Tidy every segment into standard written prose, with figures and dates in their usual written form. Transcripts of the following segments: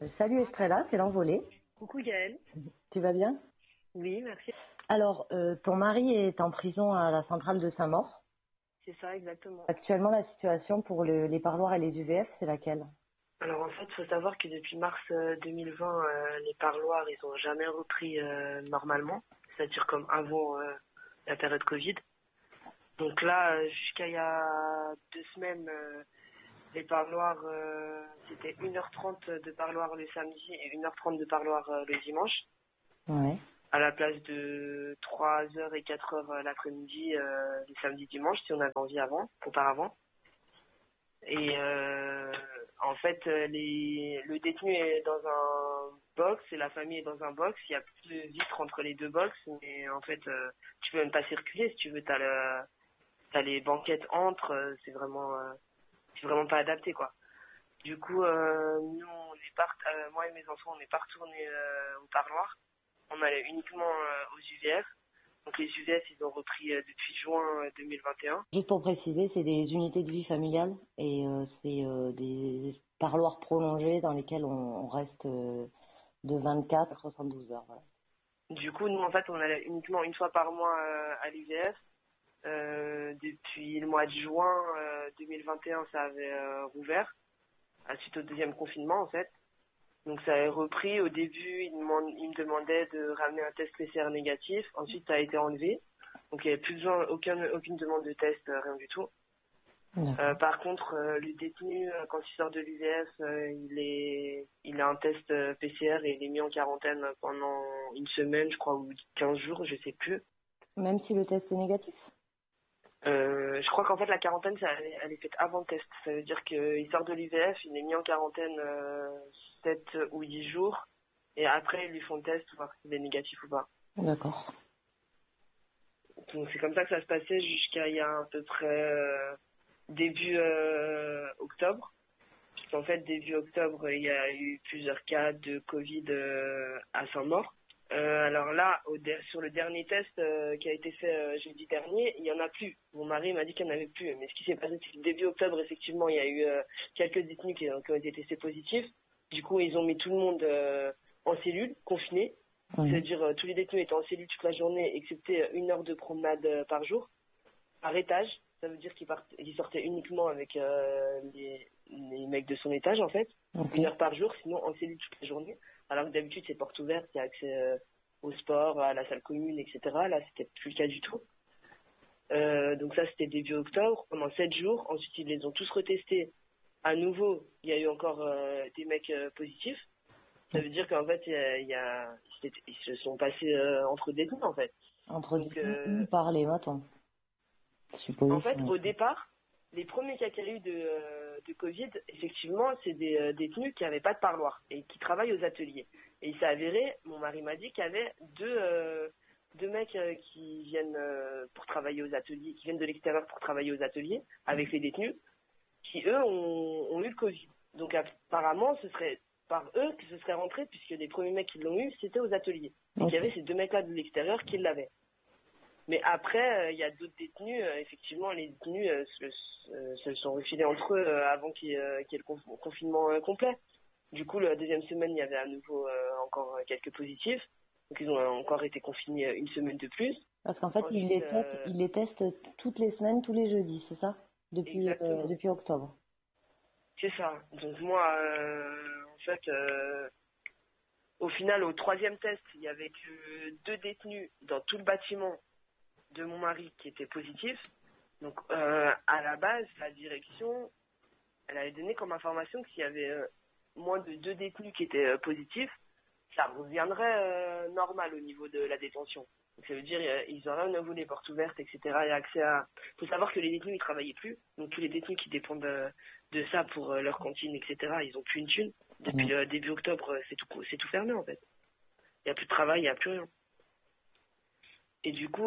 Salut Estrella, c'est l'envolée. Coucou Gaëlle. Tu vas bien? Oui, merci. Alors, ton mari est en prison à la centrale de Saint-Maur. C'est ça, exactement. Actuellement, la situation pour les parloirs et les UVF, c'est laquelle? Alors en fait, il faut savoir que depuis mars 2020, les parloirs, ils ont jamais repris normalement, c'est-à-dire comme avant la période Covid. Donc là, jusqu'à il y a 2 semaines, les parloirs, c'était 1h30 de parloir le samedi et 1h30 de parloir le dimanche. Ouais. À la place de 3h et 4h l'après-midi, les samedis dimanches, si on avait envie auparavant. Et en fait, le détenu est dans un box et la famille est dans un box. Il y a plus de vitres entre les deux box, mais en fait, tu peux même pas circuler si tu veux. T'as les banquettes entre. C'est vraiment pas adapté, quoi. Du coup, nous, moi et mes enfants, on n'est pas retournés au parloir. On allait uniquement aux UVF. Donc les UVF, ils ont repris depuis juin 2021. Juste pour préciser, c'est des unités de vie familiale et c'est des parloirs prolongés dans lesquels on reste de 24 à 72 heures. Voilà. Du coup, nous, en fait, on allait uniquement une fois par mois à l'UVF. Depuis le mois de juin 2021, ça avait rouvert, suite au deuxième confinement, en fait. Donc ça a repris. Au début, il me demandait de ramener un test PCR négatif. Ensuite, ça a été enlevé. Donc il n'y avait plus besoin, aucune demande de test, rien du tout. Par contre, le détenu, quand il sort de l'UVF, il a un test PCR et il est mis en quarantaine pendant une semaine, je crois, ou 15 jours, je sais plus. Même si le test est négatif? Je crois qu'en fait la quarantaine, elle est faite avant le test. Ça veut dire qu'il sort de l'UVF, il est mis en quarantaine 7 ou 10 jours, et après ils lui font le test pour voir s'il est négatif ou pas. D'accord. Donc c'est comme ça que ça se passait jusqu'à il y a à peu près début octobre. En fait, début octobre, il y a eu plusieurs cas de Covid à Saint-Maur. Alors là, sur le dernier test qui a été fait jeudi dernier, il n'y en a plus. Mon mari m'a dit qu'il n'y en avait plus. Mais ce qui s'est passé, c'est que début octobre, effectivement, il y a eu quelques détenus qui ont été testés positifs. Du coup, ils ont mis tout le monde en cellule, confiné. C'est-à-dire tous les détenus étaient en cellule toute la journée, excepté 1 heure de promenade par jour, par étage. Ça veut dire qu'il sortait uniquement avec les mecs de son étage, en fait. Okay. 1 heure par jour, sinon en cellule toute la journée. Alors que d'habitude, c'est porte ouverte, il y a accès au sport, à la salle commune, etc. Là, c'était plus le cas du tout. Donc ça, c'était début octobre, pendant 7 jours. Ensuite, ils les ont tous retestés. À nouveau, il y a eu encore des mecs positifs. Ça veut dire qu'en fait, ils se sont passés entre détenus, en fait. Entre détenus, parler, attends. En fait, au départ, les premiers cas qu'il y a eu de Covid, effectivement, c'est des détenus qui n'avaient pas de parloir et qui travaillent aux ateliers. Et il s'est avéré, mon mari m'a dit qu'il y avait deux mecs qui viennent pour travailler aux ateliers, qui viennent de l'extérieur pour travailler aux ateliers avec les détenus, qui eux ont eu le Covid. Donc apparemment, ce serait par eux que ce serait rentré, puisque les premiers mecs qui l'ont eu, c'était aux ateliers. Donc il y avait ces deux mecs-là de l'extérieur qui l'avaient. Mais après, il y a d'autres détenus. Effectivement, les détenus se sont refilés entre eux avant qu'il y ait le confinement complet. Du coup, la deuxième semaine, il y avait à nouveau encore quelques positifs. Donc, ils ont encore été confinés une semaine de plus. Parce qu'en fait, ils les testent toutes les semaines, tous les jeudis, c'est ça? Depuis octobre. C'est ça. Donc moi, en fait, au final, au troisième test, il y avait que 2 détenus dans tout le bâtiment de mon mari qui était positif. Donc à la base, la direction, elle avait donné comme information que s'il y avait moins de 2 détenus qui étaient positifs, ça reviendrait normal au niveau de la détention. Donc ça veut dire ils auraient à nouveau les portes ouvertes, etc. et accès à... Il faut savoir que les détenus, ils travaillaient plus. Donc tous les détenus qui dépendent de ça pour leur cantine, etc., ils ont plus une thune. Depuis début octobre, c'est tout fermé, en fait. Il n'y a plus de travail, il n'y a plus rien. Et du coup,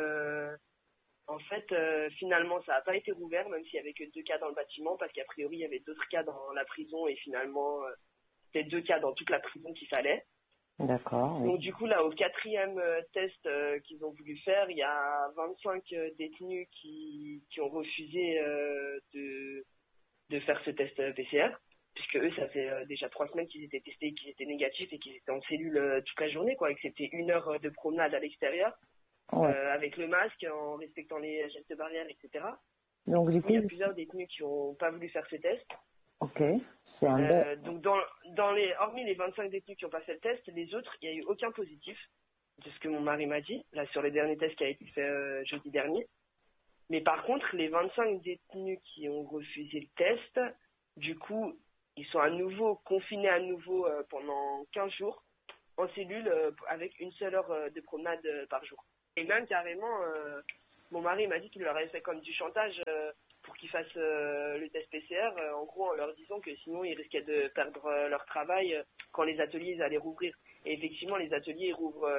en fait, finalement, ça n'a pas été rouvert, même s'il n'y avait que 2 cas dans le bâtiment, parce qu'a priori, il y avait d'autres cas dans la prison, et finalement, c'était 2 cas dans toute la prison qu'il fallait. D'accord. Oui. Donc du coup, là, au 4e test qu'ils ont voulu faire, il y a 25 détenus qui ont refusé de faire ce test PCR. puisque eux, ça fait déjà 3 semaines qu'ils étaient testés, qu'ils étaient négatifs et qu'ils étaient en cellule toute la journée, quoi, et que c'était 1 heure de promenade à l'extérieur, Ouais. avec le masque, en respectant les gestes barrières, etc. Donc, du Il y coup, a plusieurs détenus qui n'ont pas voulu faire ce test. ok, c'est un bon. Donc, hormis les 25 détenus qui ont pas fait le test, les autres, il n'y a eu aucun positif, de ce que mon mari m'a dit, là, sur les derniers tests qui a été fait jeudi dernier. Mais par contre, les 25 détenus qui ont refusé le test, du coup, ils sont à nouveau confinés pendant 15 jours en cellule avec 1 seule heure de promenade par jour. Et même carrément, mon mari m'a dit qu'il leur avait fait comme du chantage pour qu'ils fassent le test PCR, en gros en leur disant que sinon ils risquaient de perdre leur travail quand les ateliers ils allaient rouvrir. Et effectivement, les ateliers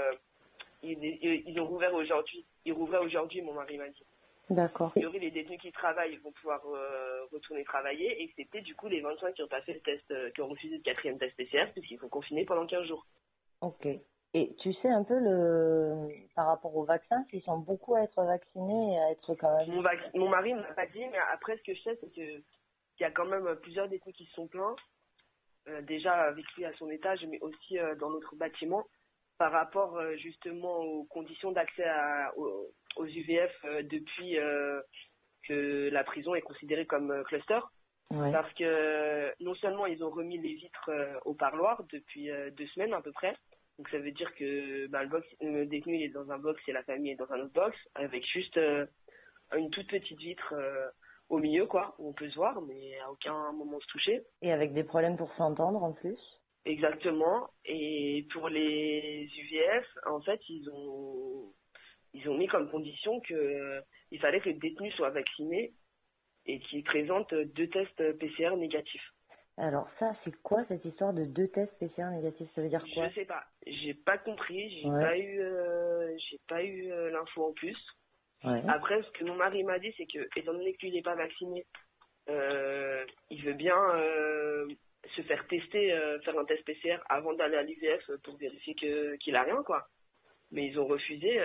ils ont rouvert aujourd'hui. Ils rouvraient aujourd'hui, mon mari m'a dit. D'accord. A priori, les détenus qui travaillent vont pouvoir retourner travailler, excepté du coup les 25 qui ont passé le test, qui ont refusé le 4e test PCR, puisqu'ils sont confinés pendant 15 jours. Ok. Et tu sais un peu par rapport au vaccin, s'ils sont beaucoup à être vaccinés et à être quand même. Mon mari ne m'a pas dit, mais après ce que je sais, c'est qu'il y a quand même plusieurs détenus qui se sont plaints, déjà avec lui à son étage, mais aussi dans notre bâtiment, par rapport justement aux conditions d'accès aux UVF depuis que la prison est considérée comme cluster. Ouais. Parce que non seulement ils ont remis les vitres au parloir depuis 2 semaines à peu près, donc ça veut dire que le détenu il est dans un box et la famille est dans un autre box, avec juste une toute petite vitre au milieu, quoi, où on peut se voir, mais à aucun moment se toucher. Et avec des problèmes pour s'entendre en plus. Exactement. Et pour les UVF, en fait, ils ont mis comme condition que il fallait que le détenu soit vacciné et qu'il présente 2 tests PCR négatifs. Alors ça, c'est quoi cette histoire de 2 tests PCR négatifs? Ça veut dire quoi? Je sais pas, j'ai pas compris, j'ai pas eu l'info en plus. Ouais. Après, ce que mon mari m'a dit, c'est que étant donné que lui n'est pas vacciné, il veut bien se faire tester, faire un test PCR avant d'aller à l'IVF pour vérifier qu'il a rien, quoi. Mais ils ont refusé,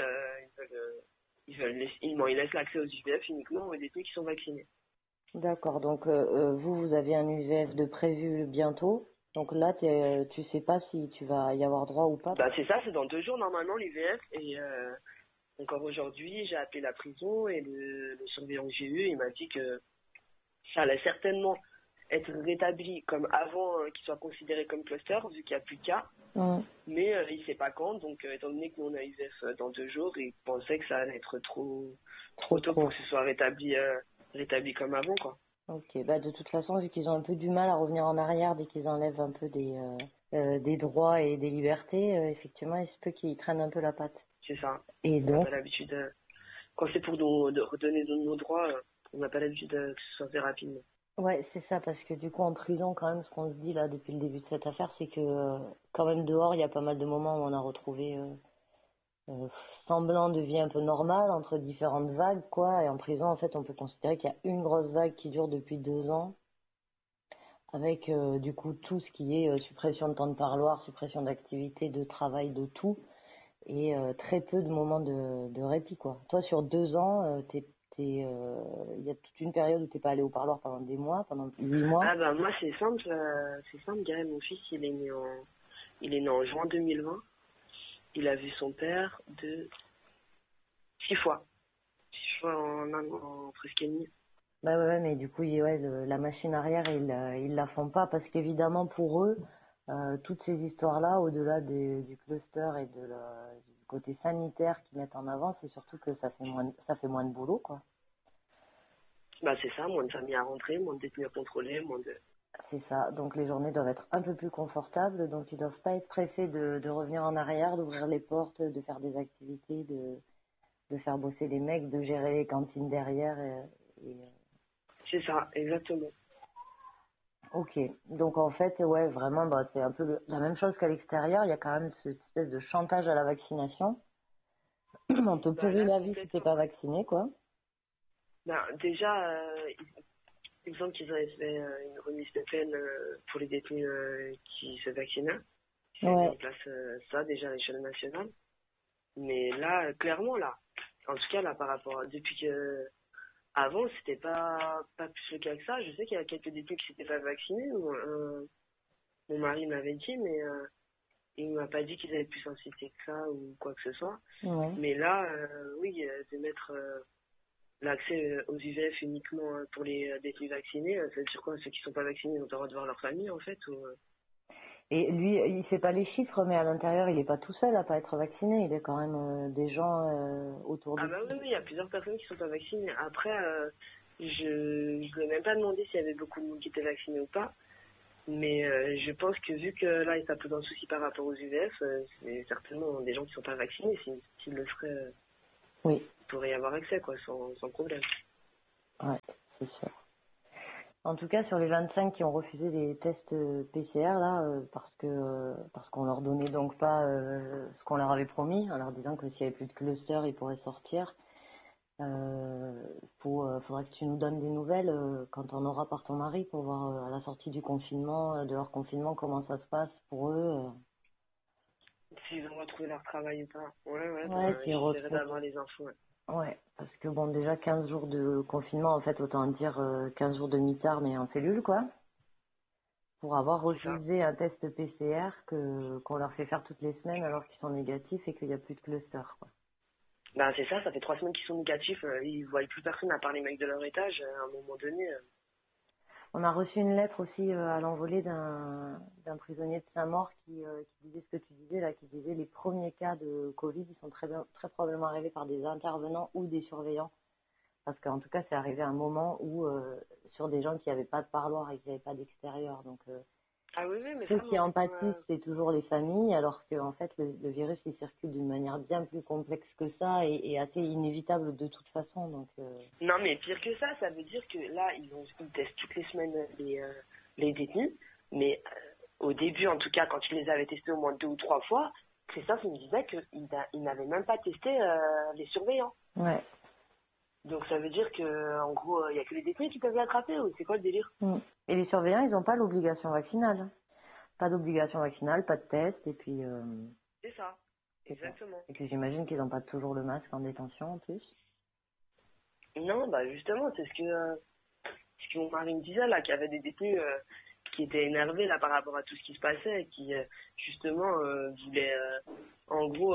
ils laissent l'accès aux IVF uniquement aux détenus qui sont vaccinés. D'accord, donc vous avez un UVF de prévu bientôt. Donc là, tu sais pas si tu vas y avoir droit ou pas. Bah c'est ça, c'est dans 2 jours normalement l'IVF. Et encore aujourd'hui, j'ai appelé la prison et le surveillant que j'ai eu, il m'a dit que ça allait certainement être rétabli comme avant qu'il soit considéré comme cluster, vu qu'il n'y a plus de cas. Mais il ne sait pas quand, donc étant donné que nous on a IVF dans 2 jours, il pensait que ça allait être trop tôt pour que ce soit rétabli comme avant, quoi. Ok, bah de toute façon, vu qu'ils ont un peu du mal à revenir en arrière dès qu'ils enlèvent un peu des droits et des libertés, effectivement, il se peut qu'ils traînent un peu la patte. C'est ça. Et On n'a donc, pas l'habitude, quand c'est pour de redonner nos droits, on n'a pas l'habitude que ce soit fait rapidement. ouais, c'est ça, parce que du coup, en prison, quand même, ce qu'on se dit là depuis le début de cette affaire, c'est que quand même dehors, il y a pas mal de moments où on a retrouvé semblant de vie un peu normale entre différentes vagues, quoi. Et en prison, en fait, on peut considérer qu'il y a une grosse vague qui dure depuis 2 ans, avec du coup tout ce qui est suppression de temps de parloir, suppression d'activité, de travail, de tout, et très peu de moments de répit, quoi. Toi, sur 2 ans, il y a toute une période où t'es pas allé au parloir pendant des mois, pendant 8 mois. Ah bah moi c'est simple, Gaël, mon fils il est né en juin 2020. Il a vu son père 6 fois. 6 fois en presque et demi. Bah ouais, mais du coup, la machine arrière, ils la font pas parce qu'évidemment pour eux, toutes ces histoires-là, au-delà du cluster et du côté sanitaire qu'ils mettent en avant, c'est surtout que ça fait moins de boulot, quoi. Bah c'est ça, moins de familles à rentrer, moins de détenus à contrôler, moins de... C'est ça. Donc les journées doivent être un peu plus confortables, donc ils doivent pas être pressés de revenir en arrière, d'ouvrir les portes, de faire des activités, de faire bosser les mecs, de gérer les cantines derrière. C'est ça, exactement. Ok, donc en fait, ouais, vraiment, bah, c'est un peu la même chose qu'à l'extérieur. Il y a quand même cette espèce de chantage à la vaccination. On te pourrit la vie si t'es pas vacciné, quoi. Bah, déjà, il me semble qu'ils avaient fait une remise de peine pour les détenus qui se vaccinaient. Ils avaient mis en place ça déjà à l'échelle nationale. Mais là, clairement, là, en tout cas, là, par rapport à depuis que Avant, c'était pas plus le cas que ça. Je sais qu'il y a quelques détenus qui s'étaient pas vaccinés. Mon mari m'avait dit, mais il m'a pas dit qu'ils avaient plus sensibilité que ça ou quoi que ce soit. Ouais. Mais là, oui, de mettre l'accès aux UVF uniquement pour les détenus vaccinés, ça veut dire quoi? Ceux qui sont pas vaccinés ont le droit de voir leur famille, en fait, ou... Et lui, il fait pas les chiffres, mais à l'intérieur, il est pas tout seul à pas être vacciné. Il y a quand même des gens autour de Ah bah oui, oui, il y a plusieurs personnes qui sont pas vaccinées. Après, je lui ai même pas demandé s'il y avait beaucoup de monde qui était vacciné ou pas. Mais je pense que vu que là, ça pose un souci par rapport aux UVF, c'est certainement des gens qui sont pas vaccinés. S'ils le feraient, Oui, il pourrait y avoir accès, quoi, sans problème. ouais, c'est sûr. En tout cas, sur les 25 qui ont refusé les tests PCR, là, parce qu'on leur donnait donc pas ce qu'on leur avait promis, en leur disant que s'il y avait plus de cluster, ils pourraient sortir. Faudrait que tu nous donnes des nouvelles quand on aura par ton mari pour voir à la sortie du confinement, de leur confinement, comment ça se passe pour eux. S'ils ont retrouvé leur travail ou pas. Ouais, Ouais, s'ils j'essaierai retrouvent. d'avoir les infos. Ouais. Ouais, parce que bon, déjà 15 jours de confinement, en fait, autant dire 15 jours de mitard, mais en cellule, quoi. Pour avoir C'est ça. refusé un test PCR qu'on leur fait faire toutes les semaines alors qu'ils sont négatifs et qu'il n'y a plus de cluster, quoi. Ben, c'est ça, ça fait 3 semaines qu'ils sont négatifs. Ils voient plus personne à part les mecs de leur étage. À un moment donné, On a reçu une lettre aussi à l'envolée d'un prisonnier de Saint-Maur qui disait ce que tu disais là, qui disait les premiers cas de Covid, ils sont très probablement arrivés par des intervenants ou des surveillants. Parce qu'en tout cas, c'est arrivé à un moment où sur des gens qui n'avaient pas de parloir et qui n'avaient pas d'extérieur. Donc ah oui, oui, mais ceux ça, qui moi, en pâtissent, c'est toujours les familles, alors que en fait, le virus il circule d'une manière bien plus complexe que ça et assez inévitable de toute façon. Donc non, mais pire que ça, ça veut dire que là, ils testent toutes les semaines les détenus. Mais au début, en tout cas, quand ils les avaient testés au moins 2 ou 3 fois, Christophe il me disait qu'ils n'avaient même pas testé les surveillants. ouais. Donc ça veut dire que en gros, il n'y a que les détenus qui peuvent l'attraper, ou c'est quoi le délire? Mm. Et les surveillants, ils n'ont pas l'obligation vaccinale. Pas d'obligation vaccinale, pas de test, et puis C'est ça, c'est ça. exactement. Et puis j'imagine qu'ils n'ont pas toujours le masque en détention en plus. Non, bah justement, c'est ce que mon mari me disait là, qu'il y avait des détenus qui étaient énervés là par rapport à tout ce qui se passait et qui justement voulaient en gros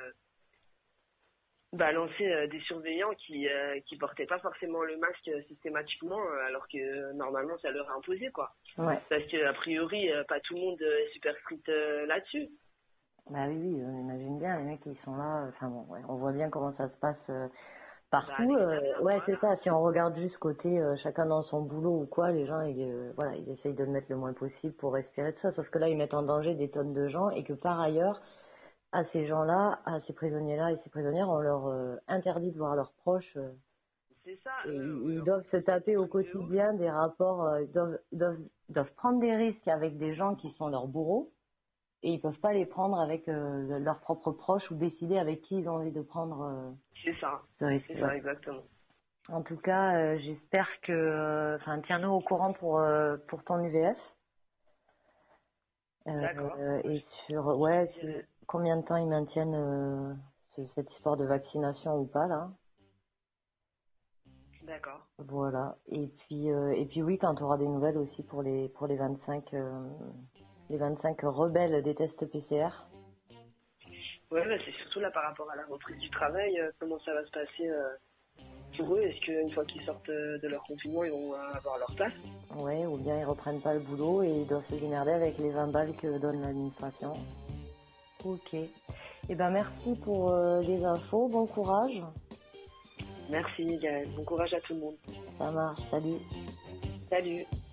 balancer des surveillants qui portaient pas forcément le masque systématiquement alors que normalement ça leur est imposé quoi. Ouais. Parce que a priori pas tout le monde est super strict là-dessus. Bah oui, oui, on imagine bien, les mecs ils sont là, enfin bon, ouais, on voit bien comment ça se passe partout. Bah, derrière, Ouais, voilà. c'est ça, si on regarde juste côté chacun dans son boulot ou quoi, les gens, voilà, ils essayent de le mettre le moins possible pour respirer de ça, sauf que là, ils mettent en danger des tonnes de gens et que par ailleurs, à ces gens-là, à ces prisonniers-là et ces prisonnières, on leur interdit de voir leurs proches C'est ça. et On ils leur doivent se taper au truc de ouf. quotidien des rapports, ils doivent prendre des risques avec des gens qui sont leurs bourreaux et ils peuvent pas les prendre avec leurs propres proches ou décider avec qui ils ont envie de prendre C'est ça. ce risque. C'est ça exactement. En tout cas, j'espère que, enfin, tiens-nous au courant pour ton UVF. D'accord. Et combien de temps ils maintiennent cette histoire de vaccination ou pas là. D'accord. Voilà. Et puis oui, quand tu auras des nouvelles aussi pour les 25 rebelles des tests PCR. Ouais, bah, c'est surtout là par rapport à la reprise du travail, comment ça va se passer pour eux. Est-ce qu'une fois qu'ils sortent de leur confinement, ils vont avoir leur place? Ouais, ou bien ils reprennent pas le boulot et ils doivent se démerder avec les 20 balles que donne l'administration. Ok. Eh ben merci pour les infos, bon courage. Merci, Gaëlle. Bon courage à tout le monde. Ça marche, salut. Salut.